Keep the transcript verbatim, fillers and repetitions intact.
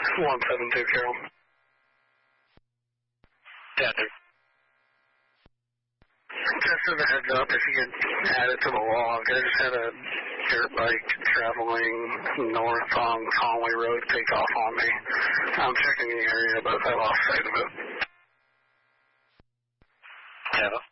one seven two, Carol. Yeah, dude. Just as a heads up, if you could add it to the log, I just had a dirt bike traveling north on Conway Road take off on me. I'm checking the area, but I lost sight of it. Yeah.